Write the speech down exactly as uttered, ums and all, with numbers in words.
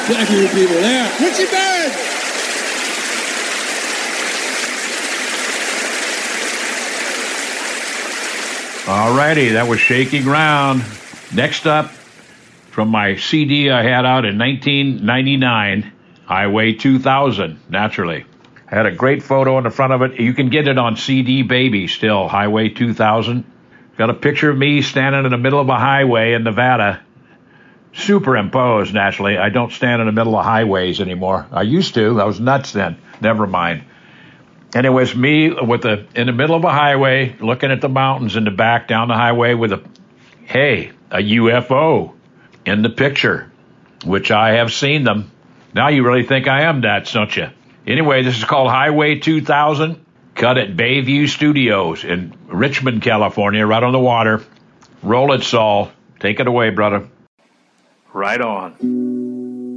Thank you, people. There. Richie Barrett. All righty, that was Shaky Ground. Next up, from my C D I had out in nineteen ninety-nine, Highway two thousand, naturally. I had a great photo in the front of it. You can get it on C D Baby still, Highway two thousand. Got a picture of me standing in the middle of a highway in Nevada. Superimposed, naturally. I don't stand in the middle of highways anymore. I used to. I was nuts then. Never mind. And it was me with a in the middle of a highway, looking at the mountains in the back down the highway with a, hey, a U F O in the picture, which I have seen them. Now you really think I am nuts, don't you? Anyway, this is called Highway two thousand, cut at Bayview Studios in Richmond, California, right on the water. Roll it, Saul. Take it away, brother. Right on.